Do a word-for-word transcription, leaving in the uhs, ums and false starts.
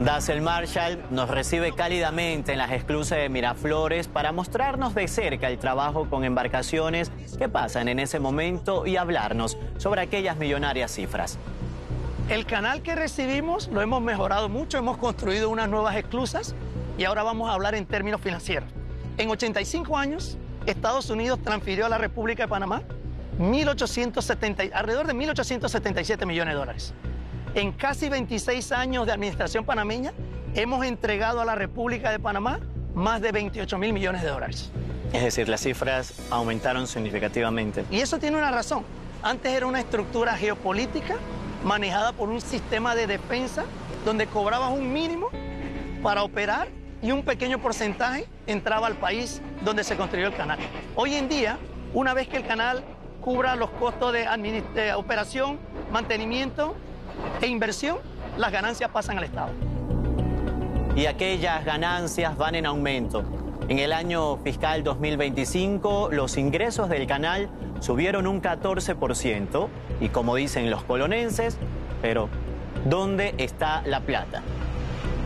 Dassel Marshall nos recibe cálidamente en las esclusas de Miraflores para mostrarnos de cerca el trabajo con embarcaciones que pasan en ese momento y hablarnos sobre aquellas millonarias cifras. El canal que recibimos lo hemos mejorado mucho, hemos construido unas nuevas esclusas y ahora vamos a hablar en términos financieros. En ochenta y cinco años, Estados Unidos transfirió a la República de Panamá mil ochocientos setenta, alrededor de mil ochocientos setenta y siete millones de dólares. En casi veintiséis años de administración panameña, hemos entregado a la República de Panamá más de veintiocho mil millones de dólares. Es decir, las cifras aumentaron significativamente. Y eso tiene una razón. Antes era una estructura geopolítica manejada por un sistema de defensa donde cobrabas un mínimo para operar y un pequeño porcentaje entraba al país donde se construyó el canal. Hoy en día, una vez que el canal cubra los costos de, de operación, mantenimiento e inversión, las ganancias pasan al Estado. Y aquellas ganancias van en aumento. En el año fiscal dos mil veinticinco, los ingresos del canal subieron un catorce por ciento y como dicen los colonenses, pero ¿dónde está la plata?